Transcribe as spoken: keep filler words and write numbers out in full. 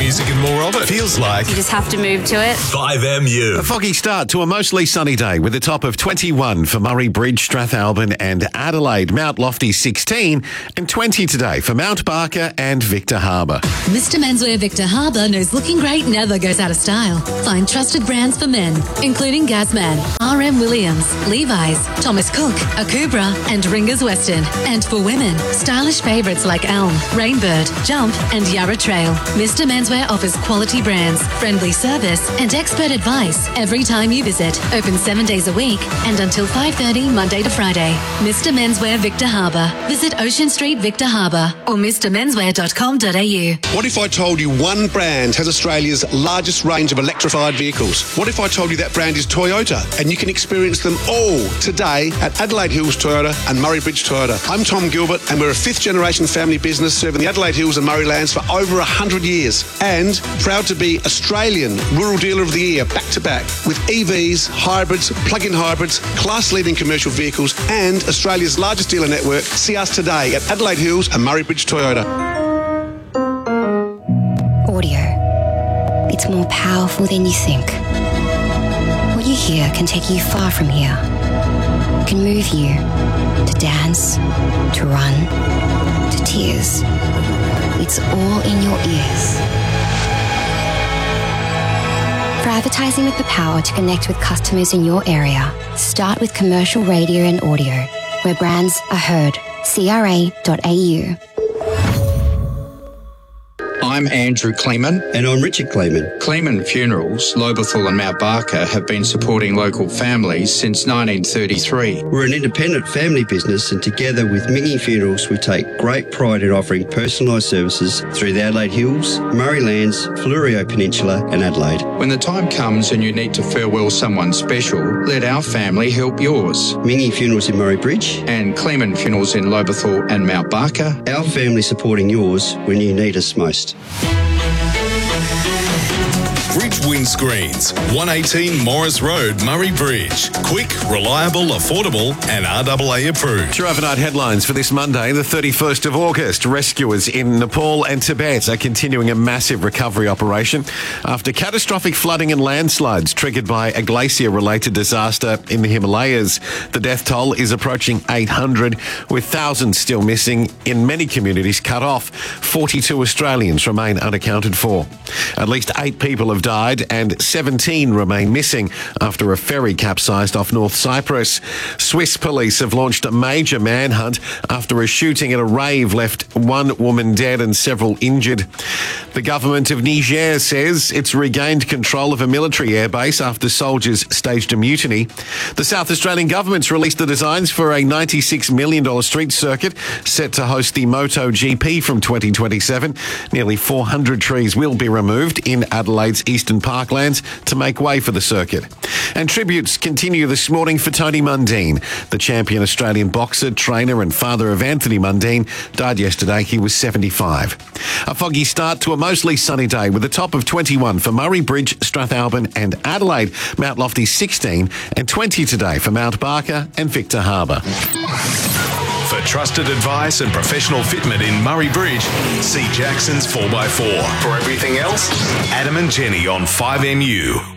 music and more of it. Feels like You just have to move to it. five M U. A foggy start to a mostly sunny day with a top of twenty-one for Murray Bridge, Strathalbyn and Adelaide. Mount Lofty sixteen and twenty today for Mount Barker and Victor Harbour. Mister Menswear Victor Harbour knows looking great never goes out of style. Find trusted brands for men, including Gazman, R M Williams, Levi's, Thomas Cook, Akubra and Ringers Western. And for women, stylish favourites like Elm, Rainbird, Jump and Yarra Trail. Mister Menswear offers quality brands, friendly service and expert advice every time you visit. Open seven days a week and until five thirty Monday to Friday. Mister Menswear Victor Harbour. Visit Ocean Street Victor Harbour or mr menswear dot com dot a u. What if I told you one brand has Australia's largest range of electrified vehicles? What if I told you that brand is Toyota and you can experience them all today at Adelaide Hills Toyota and Murray Bridge Toyota? I'm Tom Gilbert and we're a fifth generation family business serving the Adelaide Hills and Murray Lands for over one hundred years and proud to be Australian Rural Dealer of the Year back to back with E Vs, hybrids, plug-in hybrids, class-leading commercial vehicles and Australia's largest dealer network. See us today at Adelaide Hills and Murray Bridge Toyota. Audio. It's more powerful than you think. What you hear can take you far from here. It can move you to dance, to run, to tears. It's all in your ears. For advertising with the power to connect with customers in your area, start with commercial radio and audio, where brands are heard. C R A dot A U. I'm Andrew Kleeman. And I'm Richard Kleeman. Kleeman Funerals, Lobethal and Mount Barker have been supporting local families since nineteen thirty-three. We're an independent family business and together with Mingy Funerals we take great pride in offering personalised services through the Adelaide Hills, Murray Lands, Fleurieu Peninsula and Adelaide. When the time comes and you need to farewell someone special, let our family help yours. Mingy Funerals in Murray Bridge and Kleeman Funerals in Lobethal and Mount Barker. Our family supporting yours when you need us most. Bridge Windscreens, one eighteen Morris Road, Murray Bridge. Quick, reliable, affordable and R A A approved. Your overnight headlines for this Monday, the thirty-first of August. Rescuers in Nepal and Tibet are continuing a massive recovery operation after catastrophic flooding and landslides triggered by a glacier-related disaster in the Himalayas. The death toll is approaching eight hundred, with thousands still missing in many communities cut off. forty-two Australians remain unaccounted for. At least eight people have died and seventeen remain missing after a ferry capsized off North Cyprus. Swiss police have launched a major manhunt after a shooting at a rave left one woman dead and several injured. The government of Niger says it's regained control of a military airbase after soldiers staged a mutiny. The South Australian government's released the designs for a ninety-six million dollars street circuit set to host the MotoGP from twenty twenty-seven. Nearly four hundred trees will be removed in Adelaide's eastern parklands to make way for the circuit. And tributes continue this morning for Tony Mundine. The champion Australian boxer, trainer and father of Anthony Mundine died yesterday. He was seventy-five. A foggy start to a mostly sunny day with a top of twenty-one for Murray Bridge, Strathalbyn and Adelaide. Mount Lofty sixteen and twenty today for Mount Barker and Victor Harbour. For trusted advice and professional fitment in Murray Bridge, see Jackson's four by four. For everything else, Adam and Jenny on five M U.